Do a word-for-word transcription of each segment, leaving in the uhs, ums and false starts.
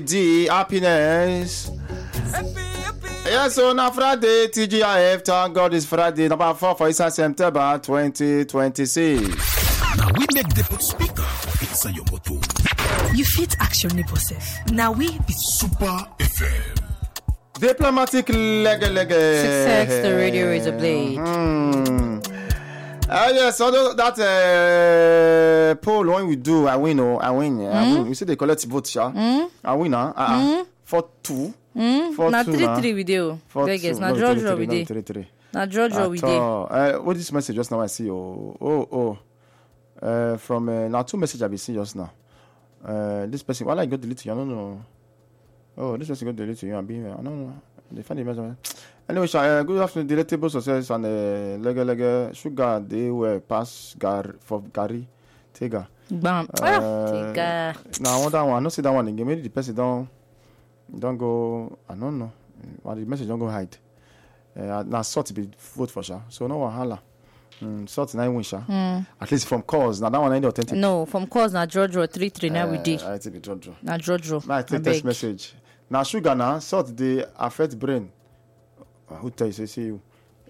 D happiness. Yes, so now Friday, T G I F, thank God it's Friday, number four for inside September twenty twenty-six. Now we make the speaker inside your motor. You fit actionable self. Now we be Super F M. Diplomatic leg leg. Success, the radio is a blade. Hmm. Uh, yes, so that uh, poll when we do, I win, oh, I win. Yeah, mm. I win. You see, they collect votes, yeah. Mm. I win, huh? Uh, mm. Four two. Mm. Four Now two. three three we do. Vegas. Now draw draw we do. Three three. Now draw draw we do. Uh, what is this message just now? I see. Oh oh oh. Uh, from uh, now two messages I be seeing just now. Uh, this person. Why I got delete you? I don't know. Oh, this person got delete you. I be. I don't know. They find the message. Anyway, uh, good afternoon. Delectable success and uh, lega lega sugar. They were pass gar for Gary Tega. Bam. Uh, Tega. Now I want that one. I don't see that one again. Maybe the person don't don't go. I don't know. Why the message don't go hide. Uh, now sort be vote for sure. So no one holla. Mm, sort nine win sure. Mm. At least from cause. Now that one ain't authentic. No, from cause now draw draw three three now uh, we did. I take the draw draw. Now draw draw. Now I take text message. Now sugar now sort they affect brain. Who tell you say see you?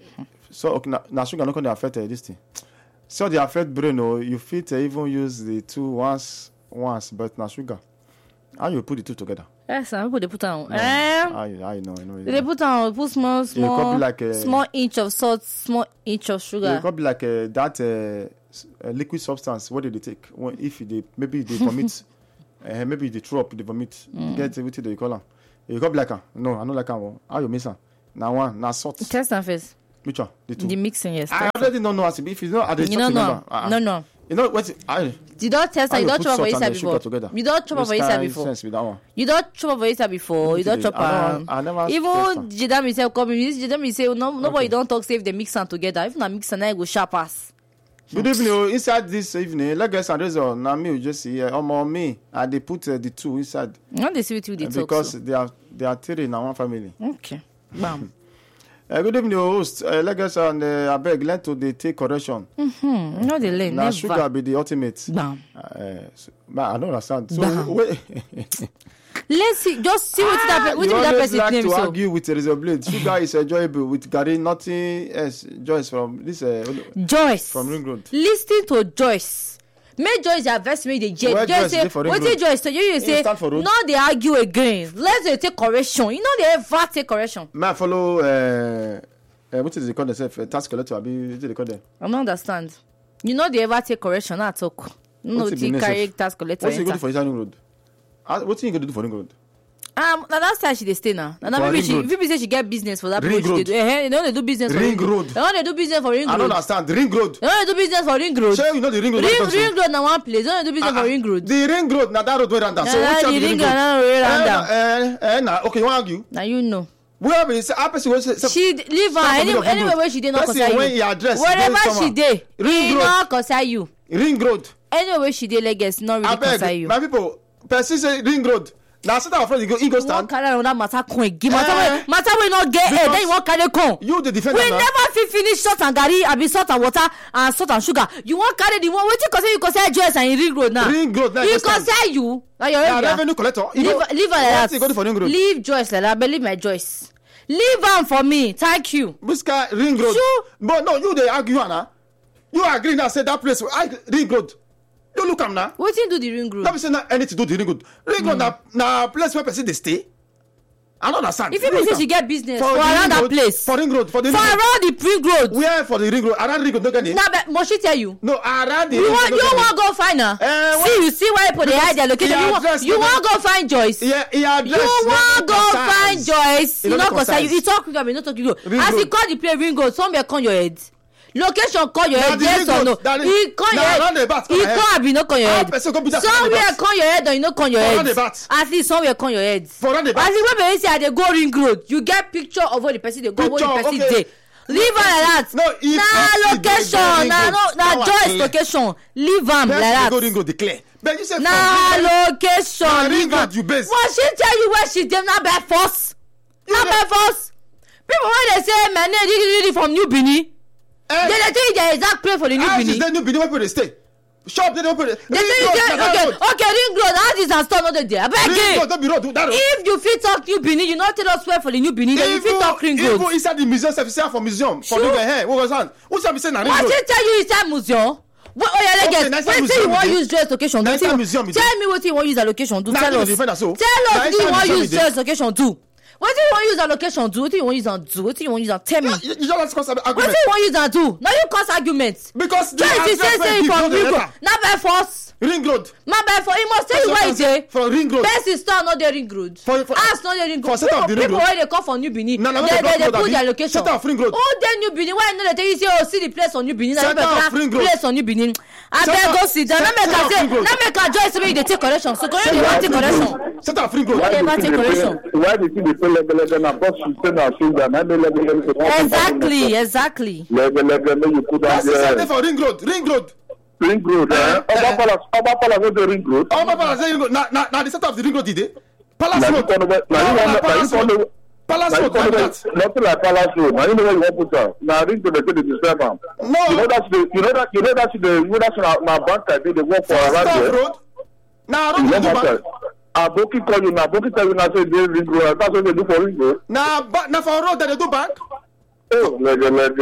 So okay, now, now sugar not going to affect uh, this thing. So the affect brain, oh, you fit uh, even use the two once once, but now sugar. How you put the two together? Yes, some people they put on. No, um, I I know, I know. They put on put small small like a, small inch of salt, small inch of sugar. It could be like uh, that uh, uh, liquid substance. What did they take? When, if they maybe they vomit, uh, maybe they throw up, they vomit. Mm. Get everything they call them. It could be like a, no, I don't like a. How you miss her? Now one, now salt. Test them first. Which one? The two. The mixing, yes. I already don't know. If you know, I you don't know. Uh-uh. No, no. You know what? I. You don't test. You don't chop for inside before. You don't chop for inside before. You don't chop for inside before. You don't chop. Um, I never. Even Jidam himself come. Jidam he say no. Nobody don't talk. Save the mix them together. If not mix and I go sharp ass. Good evening. Inside this evening, Lagos and Razor. Now me, you just see. Um, on me, and they put uh, the two inside. Not the sweet with the talk. Because they are they are three in one family. Okay. Bam. Uh, good evening, host. Uh, Lagos and uh, I beg, learn to the take correction. Mm-hmm. No, they learn. Now, sugar be the ultimate. Bam. Uh, so, I don't understand. So, wait. Let's see. Just see what ah, that, what that person like name to so. argue with Razor Blade. Sugar is enjoyable with Gary. Nothing else. Joyce from this. Uh, Joyce from Ring Road. Listen to Joyce. Make Joyce advise me the J. Joyce say, what did Joyce say? You say, no, they argue again. Let's take correction. You know they ever take correction. May I follow? Uh, uh, what is it called? Themselves uh, task collector. What is it called? Them? I don't understand. You know they ever take correction. Not talk. No, they carry task collector. What's you going to do for inside Ring Road? What you going to do for Ring Road? Um, now that's how she dey stay now. Now maybe she, maybe say she get business for that. Ring Road. They, they don't they do business for Ring Road. They don't they do business for Ring Road. I don't understand. Ring Road. They don't they do business for Ring Road. Sure, you know the Ring Road. Ring, ring Road now one place. They don't they do business uh, for Ring Road. The Ring Road now that road where under. So which one the Ring Road? Now where under? Eh, eh, now okay, you want argue? Now you know. Where be say person wey say she leave her any, anywhere where she dey not concern you. When you address wherever she dey, Ring Road not concern you. Ring Road. Anywhere where she dey Lagos not really concern you. My people, person say Ring Road. Now sit down friend, you go, you go stand. You won't carry on that matter con again. Matter wey matter wey not get air, then you won't carry con. You the defender. We now. Never fit finish salt and garri, abi salt and water and salt and sugar. You won't carry the one. Wetin concern you concern Joyce and Ring Road now. Ring Road now. You concern you. Now your area. Revenue collector. Leave leave her like that. Go to for Ring Road. Leave Joyce like that. But leave my Joyce. Leave am for me. Thank you. Whisker Ring Road. Sure. But no, you dey argue now. You agree now say that place I Ring Road. You look am now. Wetin do the Ring Road? Let me say na anything do the Ring Road. Ring Road na na place where person dey stay. I don't understand. If you say she get business for, for around that place. For Ring Road, for the for Ring around the Ring Road. Where for the Ring Road? Around Ring Road, no get it. Nah, but must she tell you? No, around the. You Ring want Road, you want go find her? Uh, see, you see why people they hide their location. You want you want go find Joyce. Yeah, yeah. You want go find Joyce. You not concern you. You talk you not talk you. As he call the play Ring Road, somewhere come your head. Location call your head, yes or no? He call your head. He call be no call your head. Somewhere call your head or you no call your head. At least somewhere call your head. As the way say they go Ring Road, you get picture of where the person they go, where the person dey. Leave am like that. No, na location, na no, na Joyce location. Leave am like that. Go Ring Road declare. But you say na location. Ring Road you base. What she tell you where she dey na by force? Na by force. People when they say my name really from New Benin. They dey tell you the exact place for the New Benin. How is the New Benin where people dey stay? Shop they open. They say you say okay, okay, ring road. How is that store not there? I beg you. Ring road don't be road. That road. If you fit talk New Benin, you not tell us where for the New Benin. Then you fit talk ring road. Even inside the museum, if you say for museum, for the hair, what was that? What's that? Me say na ring road. What she tell you inside museum? What, oh yeah, okay, get. Wait till you want use dress location. Do tell me what you want use allocation. Do tell us. Tell us what you want use dress location. Do. What do you want use allocation? Do what do you want use and do? What do you want use and tell me? You, you just cause argument. What do you want use and do? Now you cause arguments. Because the say say from ring road. Now by force. Ring road. Now by force. You must tell you why it is. For ring road. Best is store not the ring road. For for ask not the ring road. For set of the ring road. People where they come from New Benin. No, no, they they, they put their location. Set of ring road. Oh, then New Benin. Why not they tell you say oh see the place on New Benin? Set of ring road. Place on New Benin. I beg go sit down. Now make I say. Now make I join somebody they take correction. So correction you want take correction. Set of ring road. Why they want take correction? Why did you say level level na boss you say na shoulder na me level level. Exactly, exactly. Level level me you put down there. For ring road, ring road. Ring road, eh? Oba Palace, Oba Palace was the ring road. Oba Palace ring road. Na na na the set of the ring road today. Palace road. Palace road. Palace road. Nothing like Palace road. Now you know where you want to put that. Now ring road they say they disturb am. No. You know that the you know that you know that the you know that na bank I dey work for around there. Road. Na road do bank. Aboki call you na Aboki tell you na say dey ring road. That's what they do for ring road. Na na for road they do bank. Oh, lege lege.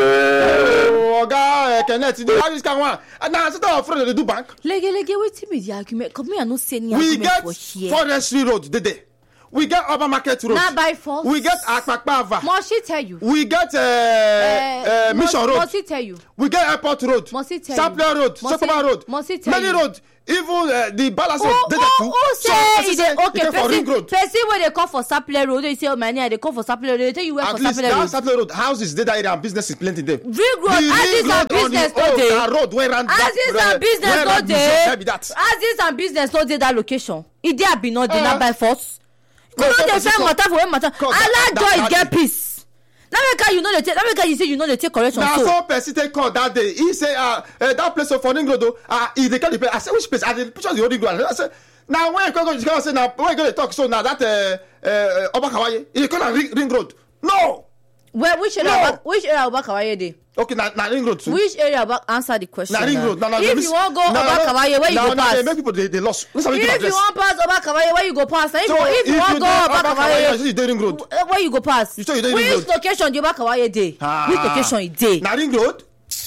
Oh, oga Kenneth, the how this kind one? Na set of road they do bank. Lege lege wetin be the argument? Come me I no say any we argument get for here. forestry road today. We get urban market road. Na by force. We get Akpakpava. Must she tell you? We get uh, uh, uh, Mission must, Road. Must she tell you? We get Airport Road. Must she tell Sapler you? Road. Sokoma Road. Must she tell Many you? road. Even uh, the Balance Road. Oh, They oh, too. oh, say so, it is okay. for ring Person, road. person when they call for Sapler Road, they say, oh man, yeah, they call for Sapler Road. They tell you where At for least Sapler that Road. Sapler Road houses, data area and business is plenty there. Ring road, as this and business no dey. Oh, road where ran As this and business no dey. As this and business no dey that location. E dey abi no dey na by force. You no dey find matter for where matter. Allah joy get peace. Now make you know they take. Now make you say you know they take correction. Now so so person take call that day. He say uh, uh that place for ring road. Uh, he dey call the place. I say which place? I dey picture the ring road. I say now when you go you go say now when you go talk so now that uh uh Obakawaye he call am ring, ring road. No. Where which area? No. About, which area Obakawaye dey? Okay, na na ring road too. Which area about answer the question? Na ring now. road. Na, na, if na, you wan go na, Obakawaye, where you na, go na, pass? They make people they, they lost. Listen, If you want pass Obakawaye, where you go pass? If, so you, if you want go Obakawaye, you dey ring road. where you go pass? You say you dey ring Which road. location the Obakawaye dey? Ah. Which location e dey? Na ring road.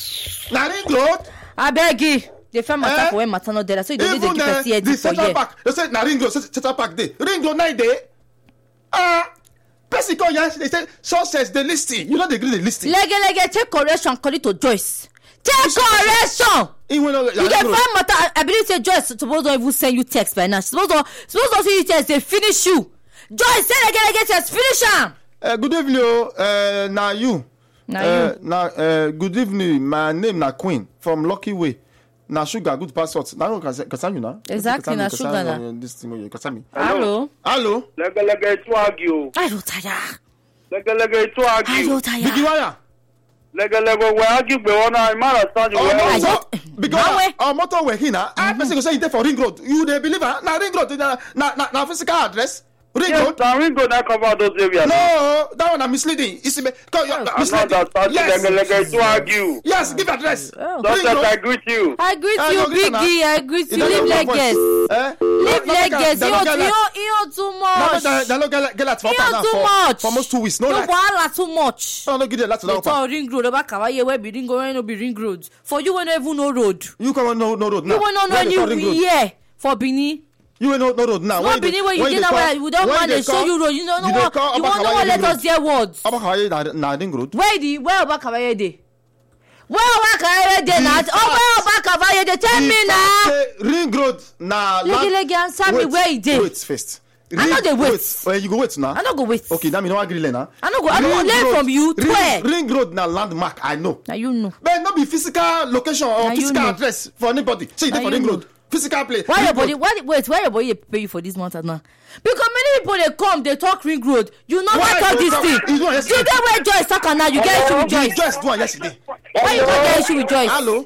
Na ring road. Abeg you, dey find matter Eh? for where matter no dey. So you dey need to Even keep uh, person head the for central here. park. They say na ring road. Central park dey. Ring road na dey. Ah. Person come here. They say success dey listing. You no dey gree the listing. Lege lege take correction according to Joyce. Take correction. Even though You get find matter. I, I believe say Joyce suppose don't even send you text by now. She suppose don't suppose don't send you text. They finish you. Joyce say lege lege text finish am. Uh, good evening, oh. Uh, na you. Na uh, you. Na uh, good evening. My name na Queen from Lucky Way. Na sugar good passport. Na no Kasami na. Exactly, na sugar na. This thing you Kasami. Hello. Hello. Lege lege to argue. I don't tire. Lege lege to I argue. don't Bigi tire. wire. Lege lege we argue be one I man understand you Oh, well. Ayo. motor. Because Mawe. our motor we here na. I person go say you dey for ring road. You dey believe am? Na ring road na na na, na physical address. Ring Yes, road. now we go that cover those areas. No, that one na misleading. It's me. Cause you I'm not misleading. understanding lege lege Yes. to argue. Yes, give address. Oh. Just Ring as road. I greet you. I greet Ah, you, no, greet her Biggie. I greet You you. don't Live know like my this. voice. Eh? Live Na- like na- this. na- You na- don't- na- you don't- you don't too No, much. no, they no get get that for You now don't too for much. for almost two weeks. No, You like wahala too much. no, no give the that to They that. talk ring road about Kawaye where be ring road, where no be ring road. For you, we no even know road. You come on no no road now. You will not know Where they call ring any road? year for Bini. You will no no road now. Not Bini where you get now where you don't want to show you road. You don't know you dey what call you won't know Obakawaye what let ring us road. hear words. Obakawaye na na ring road. Where the where about Kawaye dey? Where about Kawaye dey now? Oh where about Kawaye dey? Tell me now. Say ring road na. Legi legi answer me where e dey. Wait first. I no dey wait. Well, you go wait now. I no go wait. Okay, that mean no agree now. I no go. I no go Ring learn road- from you. Ring, Where? ring road na landmark. I know. Now you know. But not be physical location or Na you physical know. address for anybody. Say you Na dey for you ring know. road. Physical place. Why Ring your body? road. Why wait? Why your body dey pay you for this month now? Because many people they come, they talk ring road. You know Why not talk you this talk- thing. you know You yesterday. dey where Joyce talk am now. You get issue with You Joyce. just do one yesterday. Why you don't get issue with Joyce? Hello.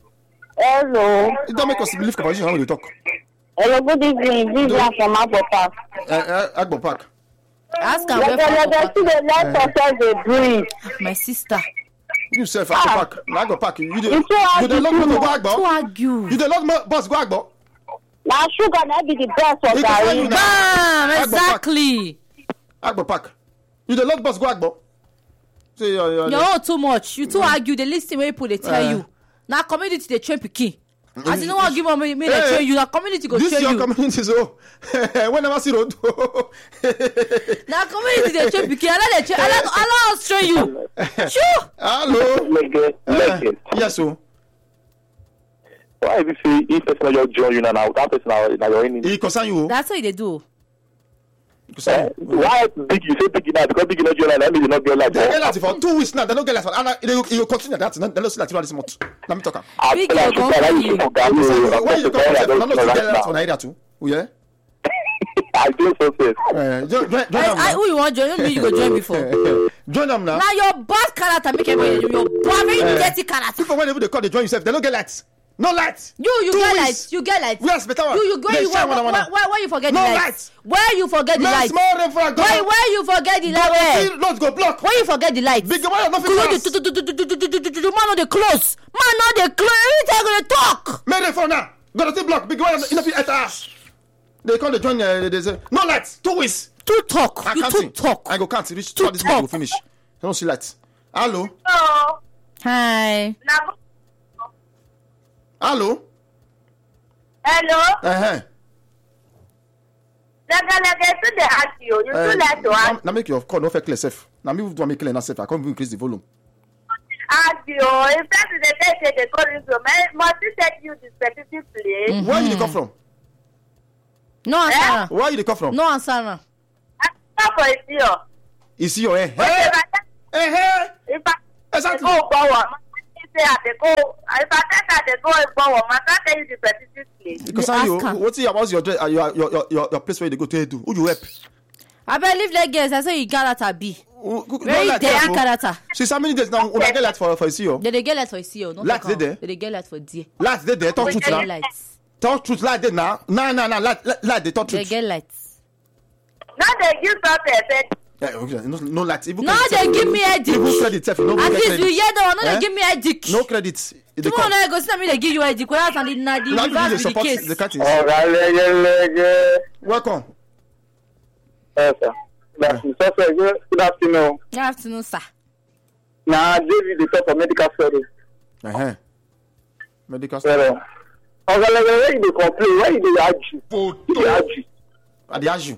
Hello. It don't make us believe conversation when we talk. Hello, good evening. This is from Agbo Park. Uh, uh, Agbo Park. Ask am where Lege from lege Papa. see the light success dey breathe. My sister. You self, I go Ah. pack. I go pack. You dey You too you dey argue lock too motor go much. To Agbo. argue. You dey lock mo- bus go Agbo. Na sugar na be the best for He go find you garri. now. Bam! Agbo pack. Exactly. Agbo pack. You dey lock bus go Agbo. Say your your. Your own too much. You too argue. They listen when people they tell Eh. you. Now community they train pikin. As you know what give them me me they Eh, train you. Now community go This train your you. community so. Whenever see road. Now community they train pikin. Allow they train. Allow allow us train you. Sure. Hello. Lege, lege. Uh, yes, so. Why if you say if person just join you now, now that person na na your enemy? He concern you. That's what they do. He concern Eh? you. Why big you say big now because big no join now, that means you not get like They get that. that for two weeks now. They don't get that for. And they they will continue that. They don't see that this month. Let me talk. am. I Big feel like you go sugar, for like you. you for garri, So, where you come from? I I don't don't know know right get that now. for Nigeria too. Oh yeah. I feel so safe. Uh, join, join, join I, them I, now. who you want join? You mean you go join before? Join them now. Now your bad character make everybody your bad very Eh. dirty character. People when they they call they join yourself, they don't get lights. No lights. You you Two get weeks. lights. You get lights. Yes, better one. You you where They you shine where, one, where, one, one. where, where you forget No the lights? lights. Where you forget the Man, lights? small rain for a Where where you forget the lights? Where? Not go block. Where you forget the lights? Big one, not Close fit the- do- do- do- do- do- do- do- do- do- do- man on the close. Man on the close. Every time gonna talk. Make rain for now. Got to block. Big one, enough fit enter. They call the join. Uh, they say no lights. Two weeks. Too talk. I You can't too see. talk. I go can't reach. Too This month will talk. finish. I don't see lights. Hello. Hello. Hi. Na- Hello. Hello. Uh huh. Lega lega to the ask you. You too like to ask, Now make your call no fair clear safe. Now me do make clear na safe. I can't even increase the volume. ask you. If that is the day they call you from, eh, must he take you to specific place? Where you dey come from? No answer. Eh? now. Where you dey come from? No answer. now. I come for it here. You see your hair. But Hey, if I hey, hey. if I Exactly. go forward, say I dey go. If I tell I dey go forward, I can't tell you the specific place. Because You I you, ask her. what's about your dress- uh, your your your your your place where you dey go to do? Who you help? I better leave like girls. I say you character B. Who- who- Very no light dirty there, oh. character. Since how many days now? Una get light for for you see yo. They dey get light for C E O. No Light talk am. dey there? They dey get light for D. Light dey there. Talk They truth get now. lights. Talk truth. Light dey now. Nah nah nah. Light light- light dey talk They truth. get lights. Now they give something. Say, Eh, okay, no, no light. Even No, credit they sef. give me headache. Even credit sef, no At get least you credit. hear that one. No, Eh? they give me headache. No credit. It dey Tomorrow come. night go see me they give you headache. Whereas na the na the Now you dey reverse be the support case. the curtains. Alright, lege, lege. Welcome. Yes, sir. Good afternoon. So, sir, good good afternoon. Good afternoon, sir. Now, David, the top of medical service. Uh-huh. Medical staff. Well, okay, like, where you dey complain? Where you dey argue? You dey argue. I dey ask you.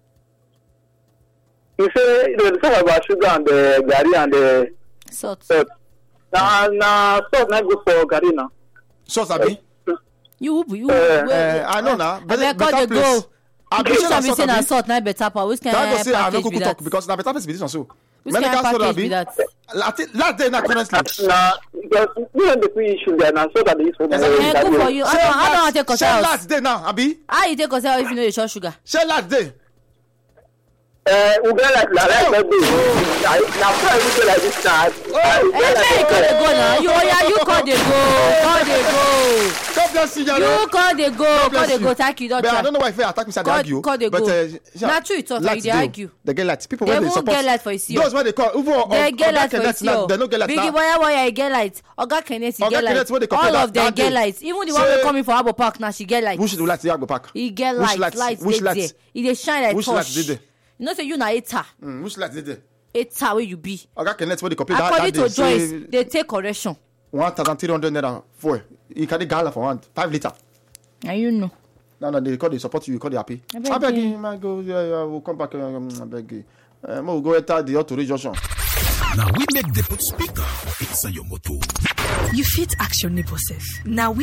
You say you dey talk about sugar and the garri and the Salt. salt. Na na salt na good for garri now. So sabi. You who you. Eh, Eh, I know now. Better Better call better the place. go. I be Which say one na be salt say na abi. salt na better part? Which kind That go of say I no package go be talk that? because na better place be this one so. Which kind of soda package abi. be that? Last last day na currently. Na because we don dey put issue there na salt that dey use for Exactly. Eh, good for you. I don't I don't want to take Shey yourself. last day now abi. How you take yourself if you know you short sugar? Shey last day. Eh, we get like na like that day. Na na for everything like this na. Eh, make you call the go now. You oh yeah, you call the go. Call the go. God bless you, Jare. You call the go. Call bless the go. you. Thank you. Don't But I try. don't know why if you attack me, say they Call- argue. call the but go. uh, yeah, Na true you talk, light you dey dey. argue. They get light. People They when they won't support. get light for you see. Those when they call even They Oga get light for Kenneth you. now, they no get light Biggie now. boy boy get light. Oga Kenneth Oga get Kenneth, when they light. compare All that- of them that get day. light. Even the one Say- wey coming for Abo Park now, she get light. Which do light you go pack? He get Which light. light? Light Which dey light? there. He dey shine like Which torch. light dey there? You know say you na hater. Mm, which light dey there? Hater wey you be. Oga Kenneth when they compare that According that day to Joyce, say they take correction. one thousand three hundred naira fuel. You carry gala for one five liter. And you know. No, no, they call they support you, you call they happy. I beg I beg you. you, man, go, yeah, yeah, we'll come back. Um, I beg you. Um, we'll go enter the auto junction. Now we make the put speaker inside your motor. You fit ask your neighbor sef. Now we